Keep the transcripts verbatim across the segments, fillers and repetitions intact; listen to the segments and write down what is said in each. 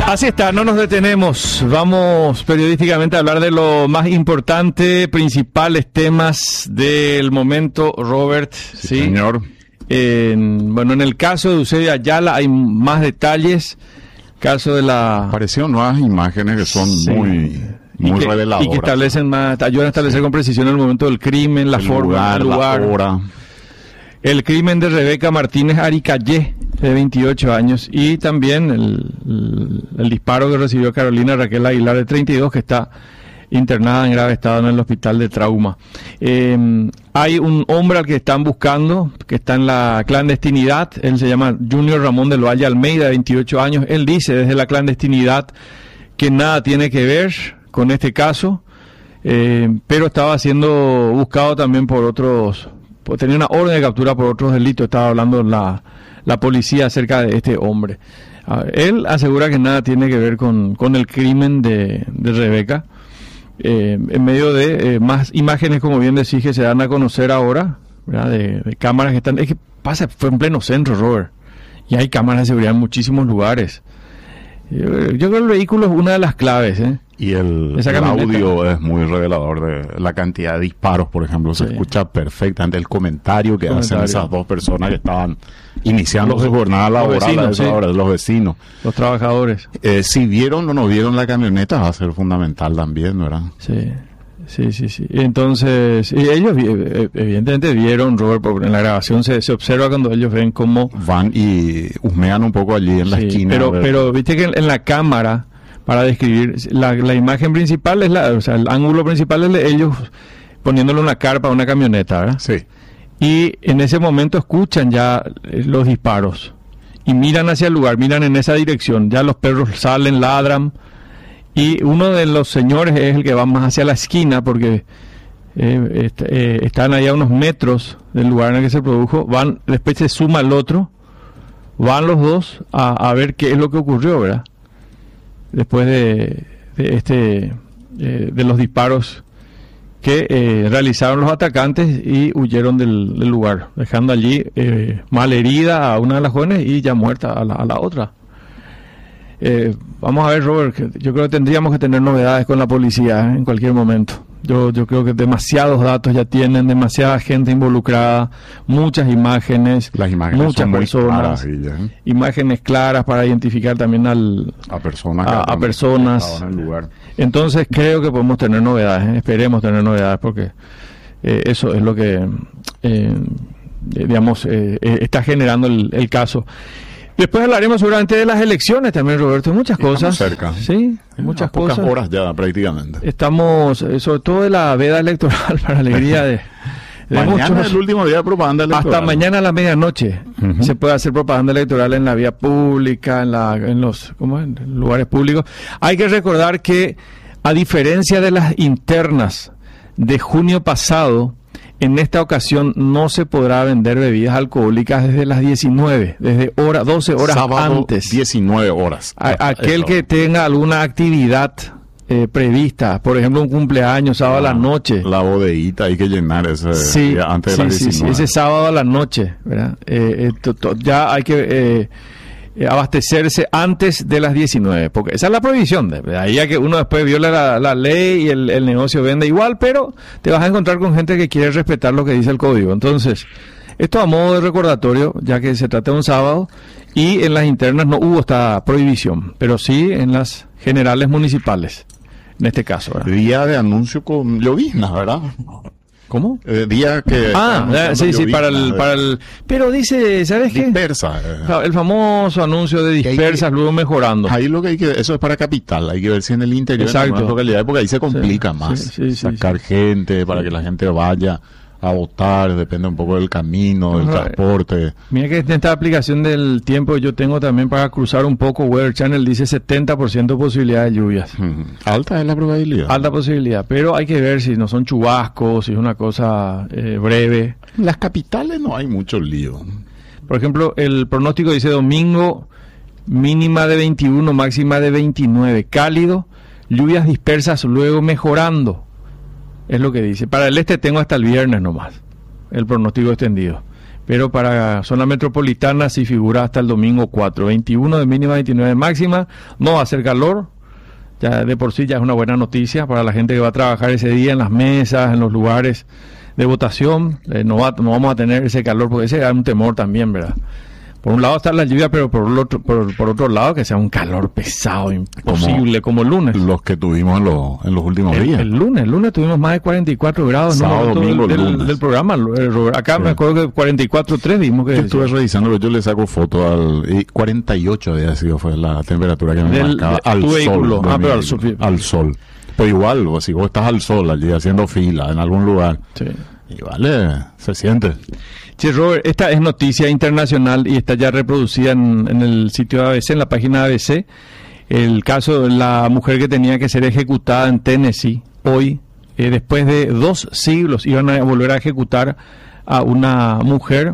Así está, no nos detenemos. Vamos periodísticamente a hablar de lo más importante, principales temas del momento, Robert. Sí, ¿sí? señor. En, bueno, en el caso de Eusebio Ayala hay más detalles. Caso de la... Aparecieron nuevas imágenes que son Sí. muy, muy y que, reveladoras. Y que establecen más, ayudan a establecer Sí. con precisión el momento del crimen, la el forma, lugar, el lugar. la hora. El crimen de Rebeca Martínez Aricayé, de veintiocho años, y también el, el, el disparo que recibió Carolina Raquel Aguilar, de treinta y dos, que está internada en grave estado en el hospital de trauma. Eh, hay un hombre al que están buscando, que está en la clandestinidad. Él se llama Junior Ramón del Valle Almeida, de veintiocho años. Él dice desde la clandestinidad que nada tiene que ver con este caso, eh, pero estaba siendo buscado también por otros, pues tenía una orden de captura por otros delitos. Estaba hablando la, la policía acerca de este hombre. A ver, él asegura que nada tiene que ver con, con el crimen de, de Rebeca. Eh, en medio de eh, más imágenes, como bien decís, que se dan a conocer ahora, ¿verdad? De, de cámaras que están... Es que pasa, fue en pleno centro, Robert, y hay cámaras de seguridad en muchísimos lugares. Yo, yo creo que el vehículo es una de las claves, ¿eh? Y el, Esa el camioneta. audio es muy revelador de la cantidad de disparos, por ejemplo. Se Sí. escucha perfectamente el comentario que Comentario. hacen esas dos personas que estaban iniciando Los- su jornada los laboral vecinos, a esa sí. hora, los vecinos. Los trabajadores. Eh, si vieron o no vieron la camioneta va a ser fundamental también, ¿verdad? Sí, sí, sí, sí. Entonces, y ellos vi- eh, evidentemente vieron, Robert, porque en la grabación se, se observa cuando ellos ven cómo... Van y husmean un poco allí en la Sí, esquina. pero, a ver. pero viste que en, en la cámara, para describir, la, la imagen principal es la, o sea, el ángulo principal es de ellos poniéndole una carpa a una camioneta, ¿verdad? Sí. Y en ese momento escuchan ya eh, los disparos y miran hacia el lugar, miran en esa dirección, ya los perros salen, ladran, y uno de los señores es el que va más hacia la esquina porque eh, est- eh, están ahí a unos metros del lugar en el que se produjo, van, después se suma el otro, van los dos a, a ver qué es lo que ocurrió, ¿verdad? Después de, de este eh, de los disparos que eh, realizaron los atacantes y huyeron del, del lugar, dejando allí eh, malherida a una de las jóvenes y ya muerta a la, a la otra. Eh, vamos a ver, Robert, que yo creo que tendríamos que tener novedades con la policía, ¿eh? En cualquier momento. Yo, yo creo que demasiados datos ya tienen, demasiada gente involucrada, muchas imágenes, Las imágenes muchas son muy personas, claras, sí, ya, ¿eh? imágenes claras para identificar también al... a personas. A- que a han personas. estado en el lugar. Entonces creo que podemos tener novedades, ¿eh? Esperemos tener novedades porque eh, eso es lo que, eh, eh, digamos, eh, eh, está generando el, el caso. Después hablaremos seguramente de las elecciones también, Roberto, muchas Estamos cosas. cerca. Sí, muchas A pocas cosas. horas ya prácticamente. Estamos, eh, sobre todo de la veda electoral, para alegría de, de Mañana muchos. es el último día de propaganda electoral. Hasta mañana a la medianoche Ujú. se puede hacer propaganda electoral en la vía pública, en, la, en los ¿cómo es? En lugares públicos. Hay que recordar que, a diferencia de las internas de junio pasado, en esta ocasión no se podrá vender bebidas alcohólicas desde las diecinueve, desde hora, doce horas Sábado, antes. diecinueve horas. A- aquel Eso. que tenga alguna actividad eh, prevista, por ejemplo un cumpleaños, sábado a la noche. La bodeguita hay que llenar ese Sí, día antes sí, de las sí, sí, diecinueve. ese sábado a la noche, ¿verdad? Eh, eh, to- to- ya hay que eh, eh, abastecerse antes de las diecinueve, porque esa es la prohibición. De, de ahí a que uno después viola la, la ley y el, el negocio vende igual, pero te vas a encontrar con gente que quiere respetar lo que dice el código. Entonces, esto a modo de recordatorio, ya que se trata de un sábado, y en las internas no hubo esta prohibición, pero sí en las generales municipales, en este caso, ¿verdad? Día de anuncio con llovizna, ¿verdad? ¿Cómo? Eh, día que... Ah, está eh, sí, sí, anunciando para el, llovizna, para eh, el... Pero dice, ¿sabes qué? dispersa. eh. Claro, el famoso anuncio de hay que- dispersas, luego mejorando. Ahí lo que hay que... Eso es para capital. Hay que ver si en el interior, Exacto. en algunas localidades, porque ahí se complica Sí, más. sí, sí, sí, Sacar gente para que la gente vaya a votar. Depende un poco del camino, del Ajá. transporte. Mira que en esta aplicación del tiempo que yo tengo también para cruzar un poco, Weather Channel dice setenta por ciento posibilidad de lluvias. Ujú. Alta es la probabilidad. Alta posibilidad, pero hay que ver si no son chubascos, si es una cosa eh, breve. En las capitales no hay mucho lío. Por ejemplo, el pronóstico dice domingo mínima de veintiuno, máxima de veintinueve, cálido, lluvias dispersas luego mejorando. Es lo que dice. Para el este tengo hasta el viernes nomás, el pronóstico extendido. pero para zona metropolitana sí figura hasta el domingo cuatro, veintiuno de mínima, veintinueve de máxima. No va a hacer calor, ya de por sí ya es una buena noticia para la gente que va a trabajar ese día en las mesas, en los lugares de votación. Eh, no, va, no vamos a tener ese calor, porque ese es un temor también, ¿verdad? Por un lado está la lluvia, pero por otro, por, por otro lado que sea un calor pesado, imposible, como, como el lunes. Los que tuvimos en, lo, en los últimos el, días. El lunes, el lunes tuvimos más de cuarenta y cuatro grados. Sábado, ¿no? domingo, del, lunes. del programa. Acá sí. Me acuerdo que cuarenta y cuatro punto tres vimos que... Yo estuve revisando, yo le saco foto al... Y cuarenta y ocho había sido fue la temperatura que me del, marcaba de, al sol. Vehículo. Ah, pero al sol. Al sol. Pero igual, si vos estás al sol allí haciendo fila en algún lugar... Sí. Y vale, se siente. Che, Robert, esta es noticia internacional y está ya reproducida en, en el sitio de A B C, en la página de A B C. El caso de la mujer que tenía que ser ejecutada en Tennessee hoy, eh, después de dos siglos, iban a volver a ejecutar a una mujer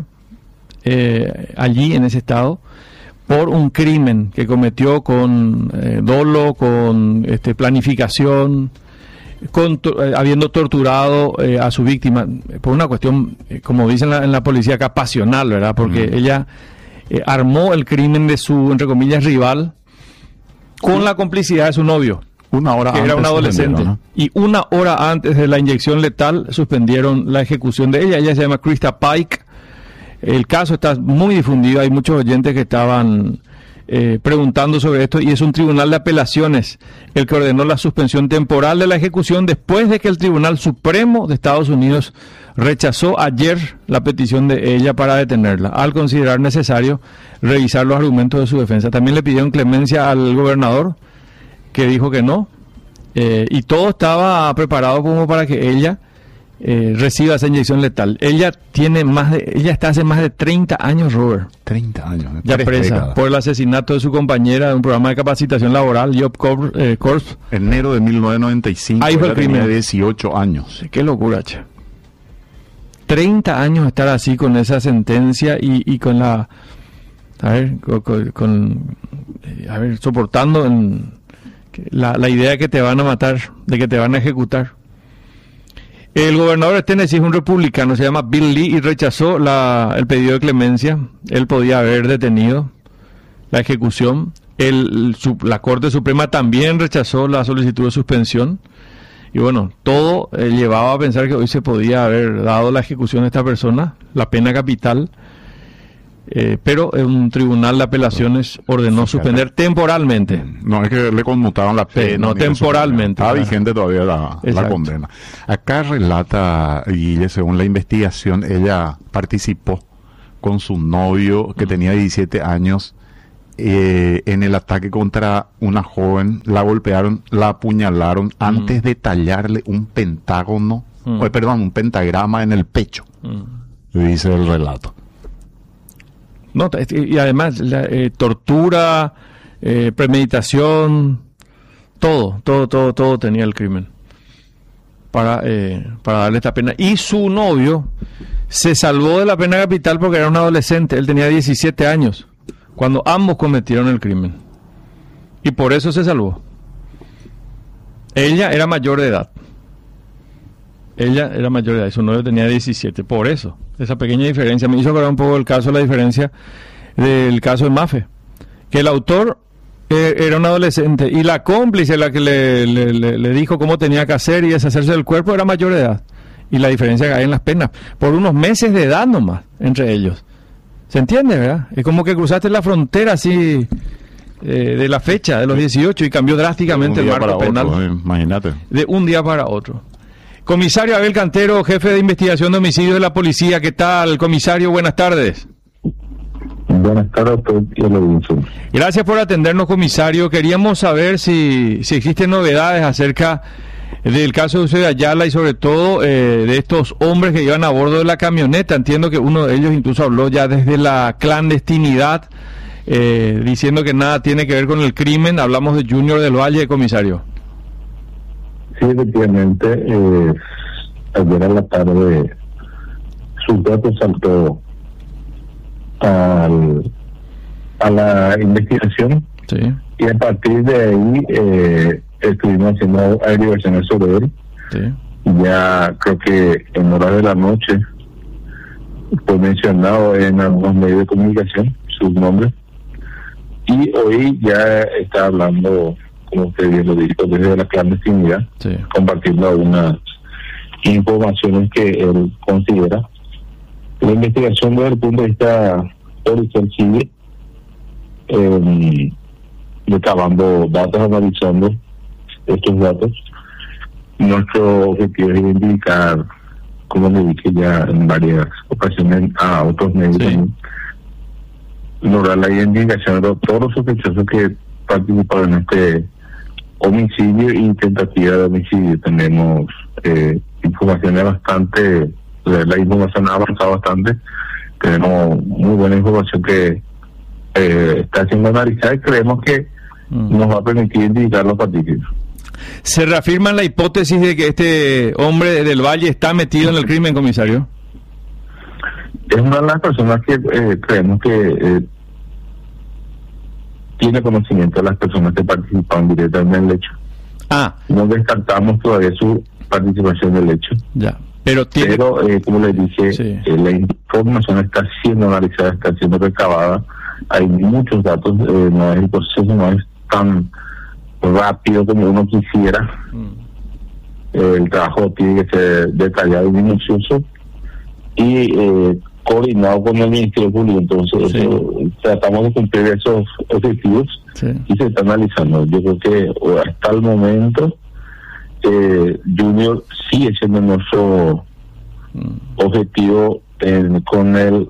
eh, allí en ese estado por un crimen que cometió con eh, dolo, con este, planificación, Con, eh, habiendo torturado eh, a su víctima por una cuestión, eh, como dicen la, en la policía acá, pasional, ¿verdad? Porque mm. ella eh, armó el crimen de su, entre comillas, rival con sí. la complicidad de su novio, una hora que antes era un adolescente, ¿no? Y una hora antes de la inyección letal suspendieron la ejecución de ella. Ella se llama Krista Pike. El caso está muy difundido, hay muchos oyentes que estaban Eh, preguntando sobre esto, y es un tribunal de apelaciones el que ordenó la suspensión temporal de la ejecución después de que el Tribunal Supremo de Estados Unidos rechazó ayer la petición de ella para detenerla, al considerar necesario revisar los argumentos de su defensa. También le pidieron clemencia al gobernador, que dijo que no, eh, y todo estaba preparado como para que ella Eh, reciba esa inyección letal. Ella tiene más de, ella está hace más de treinta años, Robert. treinta años. Ya presa décadas. Por el asesinato de su compañera de un programa de capacitación laboral, Job Corps. Eh, Corps. Enero de mil novecientos noventa y cinco. Ahí fue el crimen. Tenía dieciocho años. Sí, qué locura, che. treinta años estar así con esa sentencia y, y con la, a ver, con, con a ver, soportando en, la, la idea de que te van a matar, de que te van a ejecutar. El gobernador de Tennessee es un republicano, se llama Bill Lee, y rechazó la, el pedido de clemencia. Él podía haber detenido la ejecución. El, su, la Corte Suprema también rechazó la solicitud de suspensión. Y bueno, todo eh, llevaba a pensar que hoy se podía haber dado la ejecución de esta persona, la pena capital. Eh, pero un tribunal de apelaciones ordenó suspender temporalmente. No, es que le conmutaron la pena. Sí, no, temporalmente. Está vigente todavía la, la condena. Acá relata, y según la investigación, ella participó con su novio, que uh-huh. tenía diecisiete años, eh, en el ataque contra una joven. La golpearon, la apuñalaron uh-huh. antes de tallarle un pentágono, uh-huh. o, perdón, un pentagrama en el pecho, uh-huh. dice el relato. No, y además la, eh, tortura, eh, premeditación, todo, todo, todo, todo tenía el crimen para eh, para darle esta pena. Y su novio se salvó de la pena capital porque era un adolescente, él tenía diecisiete años cuando ambos cometieron el crimen y por eso se salvó. Ella era mayor de edad. Ella era mayor de edad y su novio tenía diecisiete, por eso, esa pequeña diferencia. Me hizo acordar un poco el caso, la diferencia del caso de Mafe, que el autor eh, era un adolescente y la cómplice, la que le, le, le, le dijo cómo tenía que hacer y deshacerse del cuerpo, era mayor de edad. Y la diferencia que hay en las penas, por unos meses de edad nomás, entre ellos. ¿Se entiende, verdad? Es como que cruzaste la frontera así, eh, de la fecha, de los dieciocho, y cambió drásticamente el marco penal. Otro, eh, imagínate. De un día para otro. Comisario Abel Cantero, jefe de investigación de homicidios de la policía. ¿Qué tal, comisario? Buenas tardes. Buenas tardes, doctor. Gracias por atendernos, comisario. Queríamos saber si, si existen novedades acerca del caso de Eusebio Ayala y sobre todo eh, de estos hombres que iban a bordo de la camioneta. Entiendo que uno de ellos incluso habló ya desde la clandestinidad, eh, diciendo que nada tiene que ver con el crimen. Hablamos de Junior del Valle, comisario. Sí, efectivamente, eh, ayer a la tarde su dato saltó al, a la investigación, sí. Y a partir de ahí eh, estuvimos haciendo averiguaciones sobre él. Sí. Ya creo que en horas de la noche fue mencionado en algunos medios de comunicación, sus nombres, y hoy ya está hablando, como usted bien lo dijo, desde la clandestinidad, sí, compartiendo algunas informaciones que él considera. La investigación desde el punto de vista policial sigue eh, recabando datos, analizando estos datos. Nuestro objetivo es identificar, como le dije ya en varias ocasiones a otros medios, sí, lograr la identificación de todos los sospechosos que participaron en este homicidio y tentativa de homicidio. Tenemos eh, informaciones bastante, la información ha avanzado bastante, tenemos muy buena información que eh, está siendo analizada y creemos que mm. nos va a permitir identificar los partícipes. ¿Se reafirma la hipótesis de que este hombre del Valle está metido en el crimen, comisario? Es una de las personas que eh, creemos que eh, tiene conocimiento de las personas que participaron directamente en el hecho. Ah. No descartamos todavía su participación en el hecho. Ya. Pero, tiene... Pero eh, como les dije, sí, eh, la información está siendo analizada, está siendo recabada. Hay muchos datos, eh, no es el proceso no es tan rápido como uno quisiera. Mm. Eh, el trabajo tiene que ser detallado y minucioso y eh, coordinado con el Ministerio Público. Entonces, sí, eso, tratamos de cumplir esos objetivos, sí, y se está analizando. Yo creo que hasta el momento eh, Junior sigue siendo nuestro mm. objetivo eh, con él,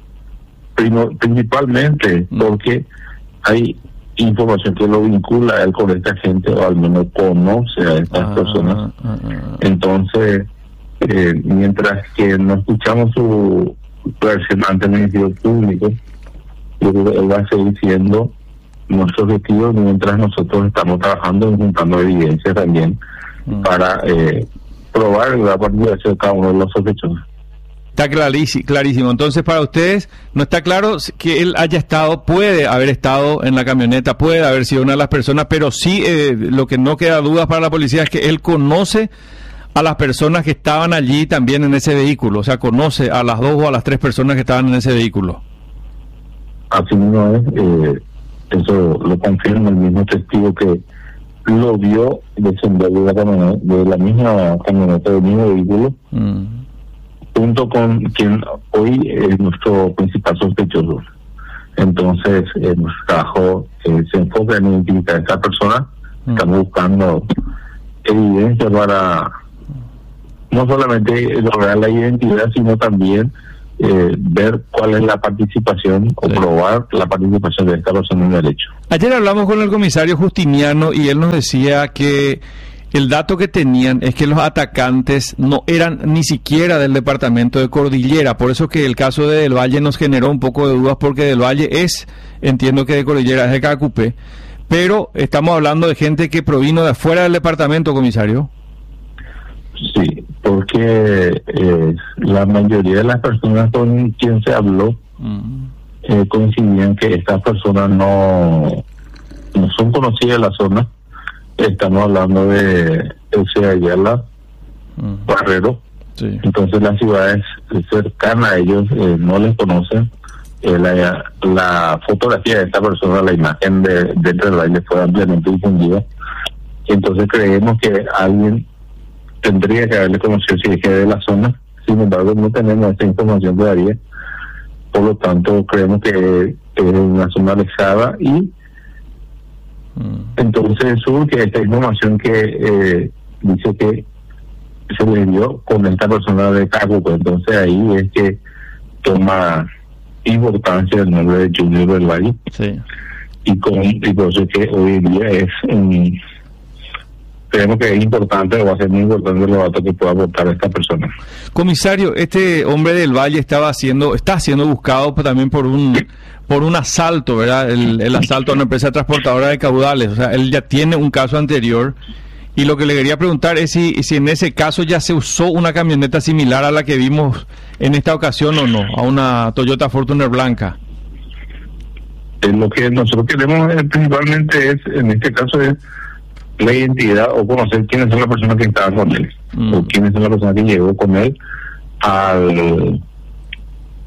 principalmente mm. porque hay información que lo vincula a él con esta gente, o al menos conoce a estas ah, personas. Ah, ah, Entonces, eh, mientras que no escuchamos su versión ante el Ministerio Público, yo creo que él va a seguir siendo nuestro objetivo, mientras nosotros estamos trabajando y juntando evidencia también mm. para eh, probar la participación de cada uno de los sospechosos. Está clarísimo, clarísimo. Entonces, para ustedes, no está claro que él haya estado, puede haber estado en la camioneta, puede haber sido una de las personas, pero sí, eh, lo que no queda duda para la policía es que él conoce a las personas que estaban allí también en ese vehículo, o sea, conoce a las dos o a las tres personas que estaban en ese vehículo. Así mismo es, eh, eso lo confirma el mismo testigo que lo vio descender de la camioneta, de la misma camioneta, del mismo vehículo, mm. junto con quien hoy es nuestro principal sospechoso. Entonces, eh, nuestro trabajo eh, se enfoca en identificar a esta persona. Mm. Estamos buscando evidencia para no solamente lograr la identidad, sino también eh, ver cuál es la participación, sí, o probar la participación de esta persona en el hecho. Ayer hablamos con el comisario Justiniano y él nos decía que el dato que tenían es que los atacantes no eran ni siquiera del departamento de Cordillera, por eso que el caso de Del Valle nos generó un poco de dudas, porque Del Valle es, entiendo que de Cordillera, es de Cacupé, pero estamos hablando de gente que provino de afuera del departamento, comisario. Sí, porque eh, la mayoría de las personas con quien se habló mm. eh, coincidían que estas personas no, no son conocidas en la zona. Estamos hablando de Ese Ayala, mm. Barrero. Sí. Entonces las ciudades cercanas a ellos eh, no les conocen. Eh, la, la fotografía de esta persona, la imagen de, de Del Valle fue ampliamente difundida. Entonces creemos que alguien tendría que haberle conocido si es que de la zona. Sin embargo, no tenemos esa información todavía. Por lo tanto, creemos que es una zona alejada y mm. entonces surge esta información que eh, dice que se le dio con esta persona de Caco. Pues entonces ahí es que toma importancia el nombre de Junior Del Valle. Sí. Y, con, y por eso es que hoy en día es um, creemos que es importante, o va a ser muy importante los datos que pueda aportar esta persona. Comisario, este hombre del Valle estaba haciendo, está siendo buscado también por un por un asalto, ¿verdad? El, el asalto a una empresa transportadora de caudales. O sea, él ya tiene un caso anterior. Y lo que le quería preguntar es si, si en ese caso ya se usó una camioneta similar a la que vimos en esta ocasión o no, a una Toyota Fortuner blanca. Eh, lo que nosotros queremos eh, principalmente es, en este caso, es la identidad o conocer quiénes son las personas que estaban con él, mm. o quiénes son las personas que llegó con él al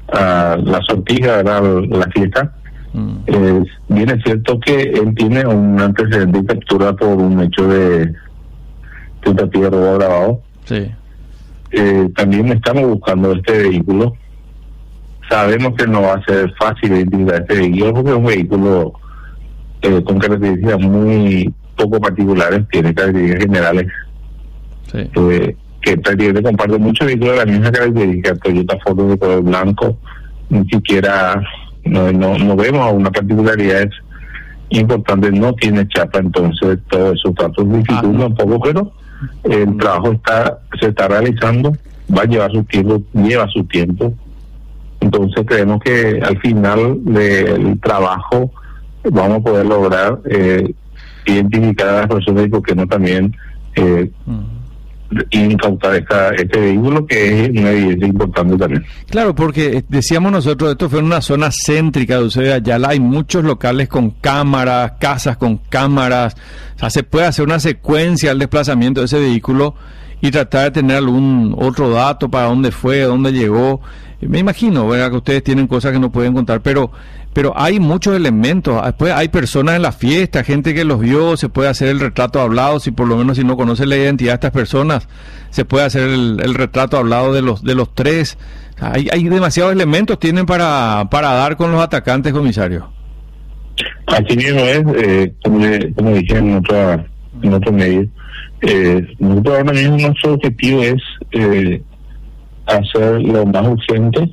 a la sortija, a la fiesta. Mm. Eh, bien es cierto que él tiene un antecedente de captura por un hecho de tentativa de robo agravado. Sí. Eh, también estamos buscando este vehículo. Sabemos que no va a ser fácil identificar este vehículo porque es un vehículo eh, con características muy poco particulares, tiene características generales. Sí. Eh, que prácticamente comparte muchos vehículos de la misma característica. Toyota Foto de color blanco, ni siquiera no, no, no vemos una particularidad importante, no tiene chapa, entonces todos esos datos dificultan ah, un poco, pero el trabajo está se está realizando, va a llevar su tiempo, lleva su tiempo, entonces creemos que al final del trabajo vamos a poder lograr eh, identificar a las personas y por qué no también eh, mm. incautar esta, este vehículo, que es una evidencia importante también. Claro, porque decíamos nosotros, esto fue en una zona céntrica de Eusebio Ayala, hay muchos locales con cámaras, casas con cámaras, o sea, se puede hacer una secuencia al desplazamiento de ese vehículo y tratar de tener algún otro dato para dónde fue, dónde llegó. Me imagino, ¿verdad?, que ustedes tienen cosas que no pueden contar, pero pero hay muchos elementos. Después hay personas en la fiesta, gente que los vio, se puede hacer el retrato hablado, si por lo menos si no conoce la identidad de estas personas, se puede hacer el, el retrato hablado de los de los tres. Hay, hay demasiados elementos tienen para para dar con los atacantes, comisario. Así mismo es, eh, como, como dije en otra en otro medio, eh, nosotros ahora mismo nuestro objetivo es eh, hacer lo más urgente,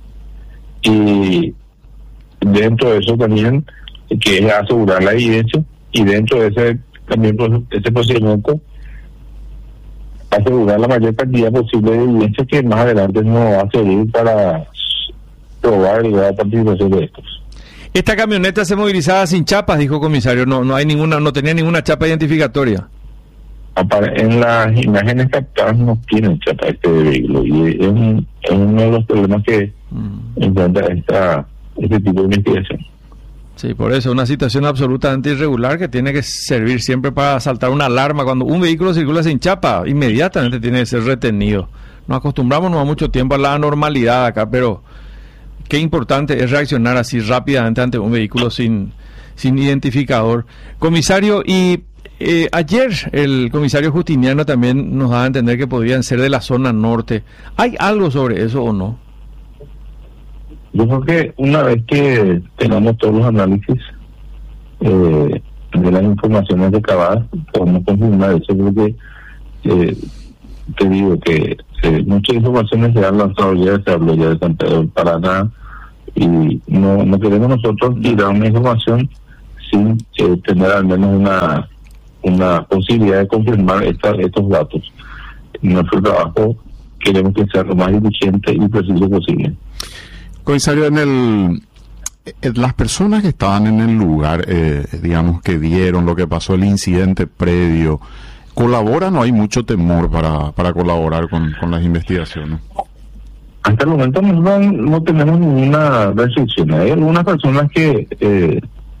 y dentro de eso también, que es asegurar la evidencia, y dentro de ese también ese procedimiento asegurar la mayor cantidad posible de evidencia que más adelante nos va a servir para probar el grado de participación de estos. Esta camioneta se movilizaba sin chapas, dijo comisario, no no hay ninguna, no tenía ninguna chapa identificatoria. En las imágenes captadas no tienen chapa este vehículo, y es, un, es uno de los problemas que mm. enfrenta esta este tipo de investigación. Sí, por eso, una situación absolutamente irregular que tiene que servir siempre para saltar una alarma. Cuando un vehículo circula sin chapa, inmediatamente tiene que ser retenido. Nos acostumbramos no a mucho tiempo a la normalidad acá, pero qué importante es reaccionar así rápidamente ante un vehículo sin, sin identificador. Comisario, y eh, ayer el comisario Justiniano también nos daba a entender que podrían ser de la zona norte. ¿Hay algo sobre eso o no? Yo creo que una vez que tengamos todos los análisis eh, de las informaciones recabadas, podemos confirmar eso, porque eh, te digo que eh, muchas informaciones se han lanzado ya, se habló ya de San Pedro del Paraná, y no, no queremos nosotros tirar una información sin eh, tener al menos una una posibilidad de confirmar esta, estos datos. Nuestro trabajo queremos que sea lo más eficiente y preciso posible. Comisario, en el eh, las personas que estaban en el lugar, eh, digamos, que vieron lo que pasó, el incidente previo, ¿colaboran o hay mucho temor para, para colaborar con, con las investigaciones? Hasta el momento no, no tenemos ninguna restricción. Hay algunas personas que, eh,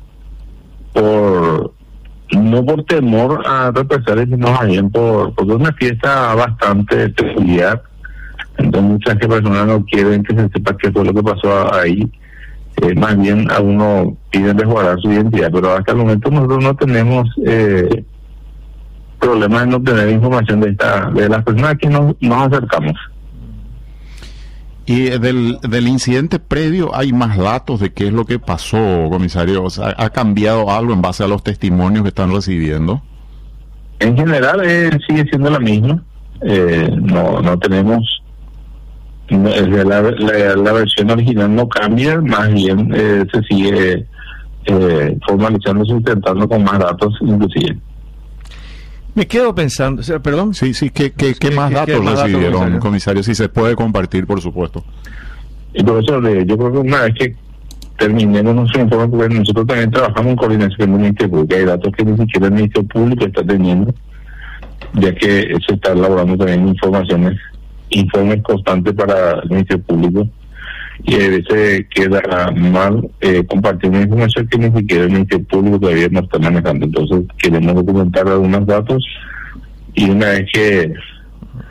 por no por temor a represalias, sino más bien por, porque es una fiesta bastante peculiar. Entonces muchas personas no quieren que se sepa qué fue lo que pasó ahí, eh, más bien a uno piden resguardar su identidad, pero hasta el momento nosotros no tenemos eh, problemas en no tener información de esta de las personas que nos, nos acercamos. Y del, del incidente previo, ¿hay más datos de qué es lo que pasó, comisario? O sea, ¿ha cambiado algo en base a los testimonios que están recibiendo? En general eh, sigue siendo la misma, eh, no no tenemos La, la, la versión original no cambia, más bien eh, se sigue eh, formalizando, sustentando con más datos inclusive. Me quedo pensando, o sea, perdón. Sí, sí, ¿qué, qué, qué más ¿Qué, datos qué más recibieron, datos, comisario? comisario? Si se puede compartir, por supuesto. Y por eso eh, yo creo que una vez que terminemos nuestro informe, porque nosotros también trabajamos en coordinación con el Ministerio Público, hay datos que ni siquiera el Ministerio Público está teniendo, ya que se está elaborando también informaciones informes constantes para el Ministerio Público, y a veces queda mal eh, compartir una información que ni siquiera el Ministerio Público todavía no está manejando. Entonces queremos documentar algunos datos, y una vez que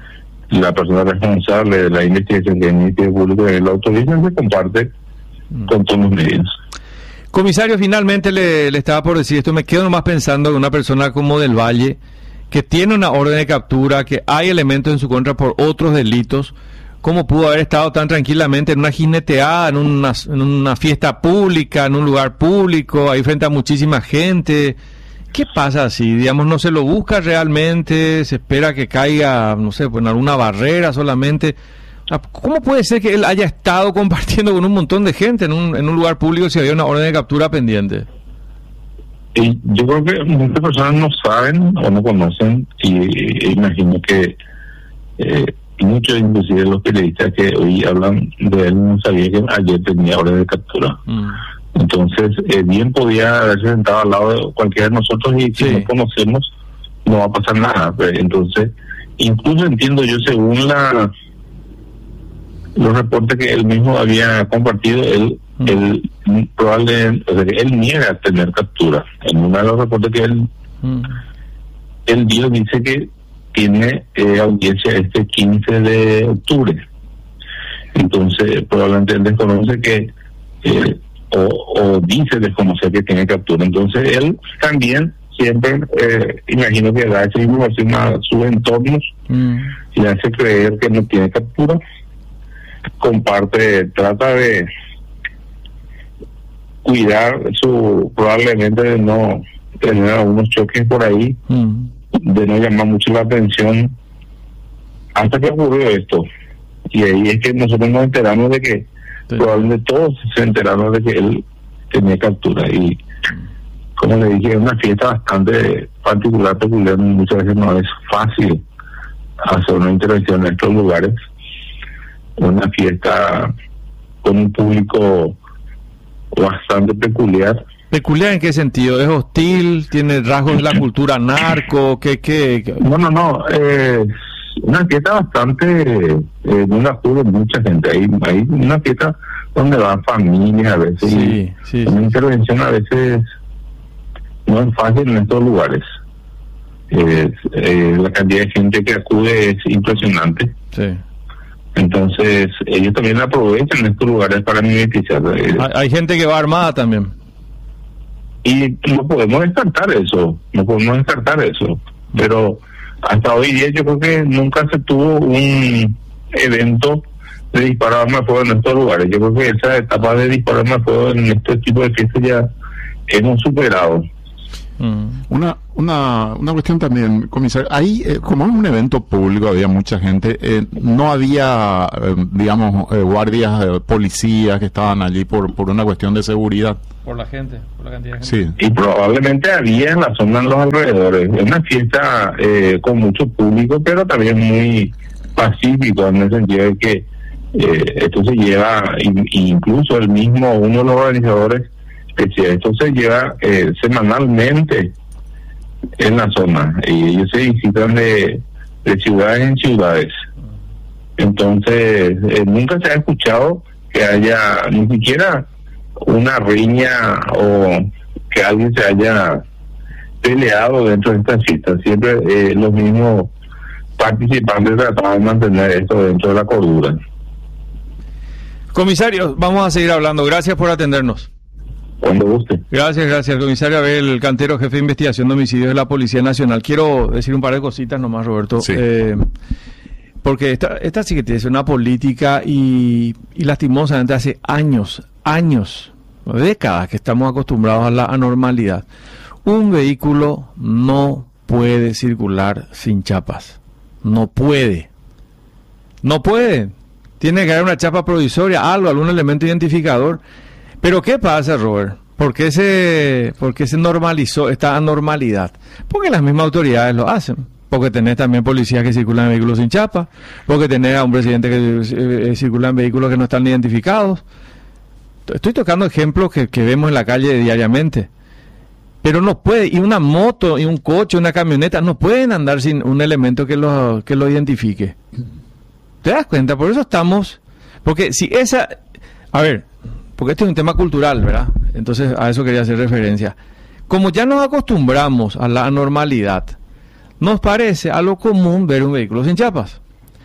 la persona responsable de la investigación del Ministerio Público de la autoriza, se comparte mm. con todos los medios. Comisario, finalmente le, le estaba por decir esto, me quedo nomás pensando en una persona como Del Valle, que tiene una orden de captura, que hay elementos en su contra por otros delitos. ¿Cómo pudo haber estado tan tranquilamente en una jineteada, en una, en una fiesta pública, en un lugar público, ahí frente a muchísima gente? ¿Qué pasa así? Digamos, ¿no se lo busca realmente? ¿Se espera que caiga, no sé, pues en alguna barrera solamente? ¿Cómo puede ser que él haya estado compartiendo con un montón de gente en un, en un lugar público si había una orden de captura pendiente? Y yo creo que muchas personas no saben o no conocen, y, y imagino que eh, muchos, inclusive los periodistas que hoy hablan de él, no sabían que ayer tenía orden de captura. Mm. Entonces, eh, bien podía haberse sentado al lado de cualquiera de nosotros y si sí. no conocemos, no va a pasar nada. Pero entonces, incluso entiendo yo, según la los reportes que él mismo había compartido, él, mm. él probablemente, o sea, que él niega tener captura. En uno de los reportes que él, mm. él dio, dice que tiene eh, audiencia este quince de octubre. Entonces, probablemente él desconoce que, eh, o, o dice desconocer que tiene captura. Entonces, él también siempre, eh, imagino que da esa información a sus entornos mm. y le hace creer que no tiene captura. Comparte, trata de cuidar su, probablemente de no tener algunos choques por ahí, mm. de no llamar mucho la atención hasta que ocurrió esto. Y ahí es que nosotros nos enteramos de que sí. probablemente todos se enteraron de que él tenía captura. Y como le dije, es una fiesta bastante particular, peculiar. Muchas veces no es fácil hacer una intervención en estos lugares. Una fiesta con un público bastante peculiar. ¿Peculiar en qué sentido? ¿Es hostil? ¿Tiene rasgos de la cultura narco? ¿Qué, qué, qué? No, no, no. Eh, una fiesta bastante... Eh, no la acude mucha gente. Hay, hay una fiesta donde van familias a veces. Sí, sí, una sí, intervención sí. a veces no es fácil en estos lugares. Eh, eh, la cantidad de gente que acude es impresionante. Sí. Entonces, ellos también aprovechan estos lugares para mimetizar. Hay, hay gente que va armada también. Y no podemos descartar eso, no podemos descartar eso. Pero hasta hoy día yo creo que nunca se tuvo un evento de disparar armas de fuego en estos lugares. Yo creo que esa etapa de disparar armas de fuego en este tipo de fiestas ya hemos superado. Una, una, una cuestión también, comisario. Ahí, eh, como es un evento público, había mucha gente. Eh, no había, eh, digamos, eh, guardias, eh, policías que estaban allí por, por una cuestión de seguridad. Por la gente, por la cantidad de gente. Sí. Y probablemente había en la zona, en los alrededores. Es una fiesta eh, con mucho público, pero también muy pacífico, en el sentido de que eh, esto se lleva, incluso el mismo, uno de los organizadores, que esto se lleva eh, semanalmente en la zona y ellos se visitan de, de ciudades en ciudades. Entonces eh, nunca se ha escuchado que haya ni siquiera una riña o que alguien se haya peleado dentro de estas fiestas. Siempre eh, los mismos participantes trataban de mantener esto dentro de la cordura. Comisario, vamos a seguir hablando. Gracias por atendernos. Cuando guste. Gracias, gracias. Comisario Abel Cantero, jefe de investigación de homicidios de la Policía Nacional. Quiero decir un par de cositas nomás, Roberto. Sí. Eh, porque esta, esta sí que tiene una política y, y lastimosamente hace años, años, décadas que estamos acostumbrados a la anormalidad. Un vehículo no puede circular sin chapas. No puede. No puede. Tiene que haber una chapa provisoria, algo, algún elemento identificador. Pero ¿qué pasa, Robert? ¿Por qué se, por qué se normalizó esta anormalidad? Porque las mismas autoridades lo hacen. Porque tenés también policías que circulan en vehículos sin chapa. Porque tenés a un presidente que eh, circula en vehículos que no están identificados. Estoy tocando ejemplos que, que vemos en la calle diariamente. Pero no puede, y una moto, y un coche, una camioneta, no pueden andar sin un elemento que lo, que lo identifique. ¿Te das cuenta? Por eso estamos... Porque si esa... A ver... Porque este es un tema cultural, ¿verdad? Entonces a eso quería hacer referencia. Como ya nos acostumbramos a la anormalidad, nos parece algo común ver un vehículo sin chapas.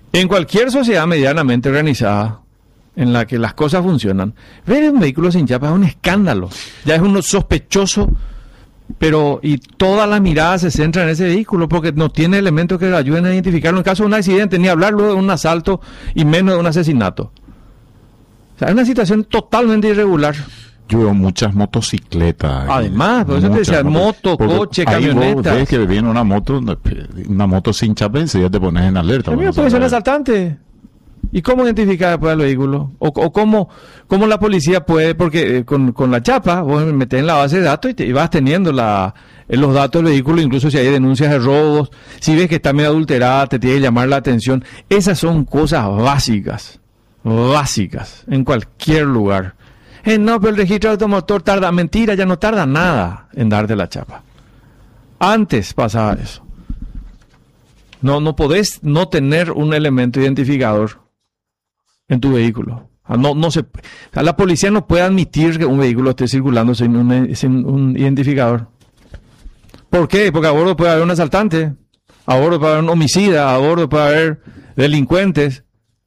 En cualquier sociedad medianamente organizada, en la que las cosas funcionan, ver un vehículo sin chapa es un escándalo. Ya es uno sospechoso, pero y toda la mirada se centra en ese vehículo porque no tiene elementos que le ayuden a identificarlo en caso de un accidente, ni hablar luego de un asalto y menos de un asesinato. O sea, es una situación totalmente irregular. Yo veo muchas motocicletas. Además, por eso te decía, moto, coche, camioneta. Ves que viene una moto, una moto sin chapa, enseguida te pones en alerta. También puede ser un asaltante. ¿Y cómo identificar después el vehículo? O, o cómo, cómo la policía puede, porque eh, con, con la chapa vos metés en la base de datos y, te, y vas teniendo la, los datos del vehículo, incluso si hay denuncias de robos, si ves que está medio adulterada, te tiene que llamar la atención. Esas son cosas básicas, básicas, en cualquier lugar. Eh, no, pero el registro de automotor tarda, mentira, ya no tarda nada en darte la chapa. Antes pasaba eso. No, no podés no tener un elemento identificador en tu vehículo. No, no se, o sea, la policía no puede admitir que un vehículo esté circulando sin un, sin un identificador. ¿Por qué? Porque a bordo puede haber un asaltante, a bordo puede haber un homicida, a bordo puede haber delincuentes.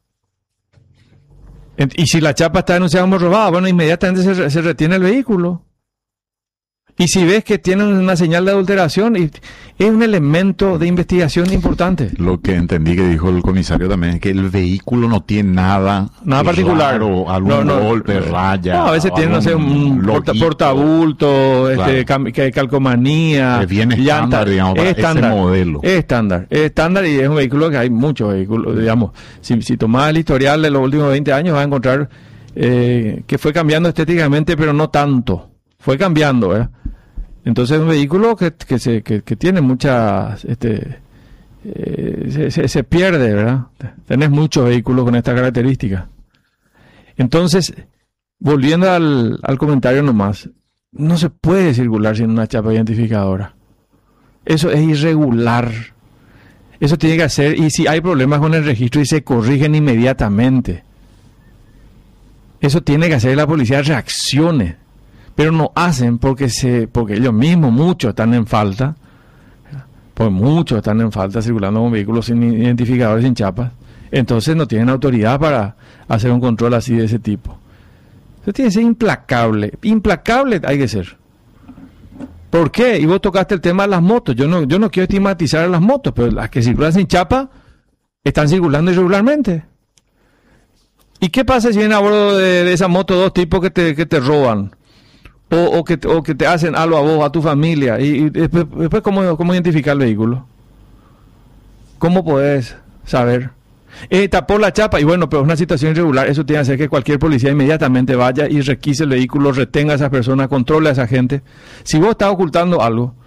Y si la chapa está denunciada como robada, bueno, inmediatamente se, se retiene el vehículo. Y si ves que tienen una señal de adulteración, y es un elemento de investigación importante. Lo que entendí que dijo el comisario también es que el vehículo no tiene nada, nada particular. O algún no, no, golpe, no, raya. No, a veces tiene, no sé, un porta, portabulto, claro. este, cal, calcomanía. Es bien estándar, digamos, para estándar, ese modelo. Es estándar, es estándar y es un vehículo que hay muchos vehículos, digamos. Si, si tomás el historial de los últimos veinte años, vas a encontrar eh, que fue cambiando estéticamente, pero no tanto. Fue cambiando, ¿eh? Entonces es un vehículo que, que, se, que, que tiene muchas... Este, eh, se, se, se pierde, ¿verdad? Tenés muchos vehículos con esta característica. Entonces, volviendo al, al comentario nomás, no se puede circular sin una chapa identificadora. Eso es irregular. Eso tiene que hacer, y si hay problemas con el registro y se corrigen inmediatamente. Eso tiene que hacer la policía, reaccione. Pero no hacen porque se porque ellos mismos, muchos están en falta, pues muchos están en falta circulando con vehículos sin identificadores, sin chapas. Entonces no tienen autoridad para hacer un control así de ese tipo. Eso tiene que ser implacable, implacable hay que ser. ¿Por qué? Y vos tocaste el tema de las motos. Yo no, yo no quiero estigmatizar a las motos, pero las que circulan sin chapa están circulando irregularmente. ¿Y qué pasa si vienen a bordo de, de esa moto dos tipos que te, que te roban? O, o, que, o que te hacen algo a vos, a tu familia, y, y después, después ¿cómo, ¿cómo identificar el vehículo? ¿Cómo podés saber? Eh, tapó la chapa, y bueno, pero es una situación irregular, eso tiene que hacer que cualquier policía inmediatamente vaya y requise el vehículo, retenga a esas personas, controle a esa gente. Si vos estás ocultando algo,